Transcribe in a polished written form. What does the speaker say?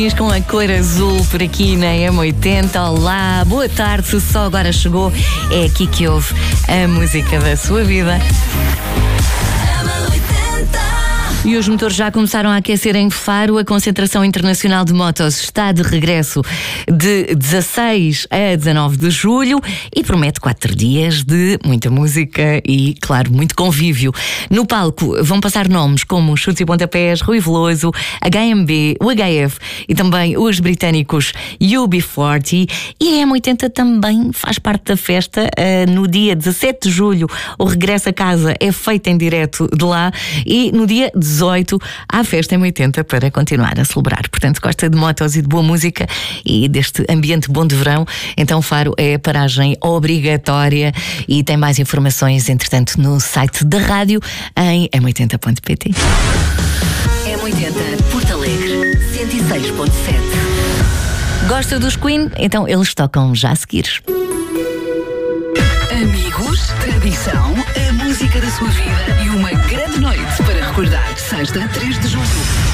Com a cor azul por aqui na M80. Olá, boa tarde, se só agora chegou, é aqui que ouve a música da sua vida. E os motores já começaram a aquecer em Faro. A concentração internacional de motos está de regresso de 16 a 19 de julho e promete 4 dias de muita música e, claro, muito convívio. No palco vão passar nomes como Chutes e Pontapés, Rui Veloso, HMB, o HF e também os britânicos UB40. E a M80 também faz parte da festa. No dia 17 de julho o regresso a casa é feito em direto de lá e no dia 18 há a festa M80 para continuar a celebrar. Portanto, se gosta de motos e de boa música e deste ambiente bom de verão, então Faro é a paragem obrigatória. E tem mais informações, entretanto, no site da rádio em m80.pt. M80 Porto Alegre 106.7. Gosta dos Queen? Então eles tocam já a seguir. Amigos, tradição, a música da sua vida e uma grande noite para recordar. Sexta, 3 de julho.